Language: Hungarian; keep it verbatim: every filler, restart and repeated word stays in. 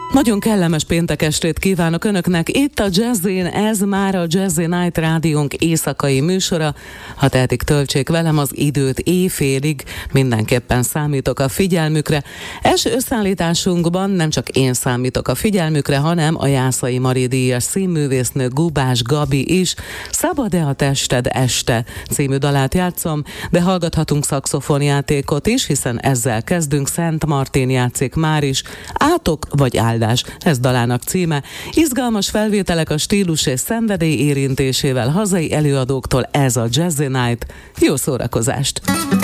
Nagyon kellemes péntek estét kívánok Önöknek. Itt a Jazzin, ez már a Jazzy Night rádiónk éjszakai műsora. Ha tehetik, töltsék velem az időt éjfélig, mindenképpen számítok a figyelmükre. Első összeállításunkban nem csak én számítok a figyelmükre, hanem a Jászai Mari díjas színművésznő Gubás Gabi is. Szabad-e a tested este című dalát játszom, de hallgathatunk szaxofonjátékot is, hiszen ezzel kezdünk. Szent Martin játszik már is. Átok vagy áldás, ez dalának címe. Izgalmas felvételek a stílus és szenvedély érintésével hazai előadóktól, ez a Jazzy Night. Jó szórakozást!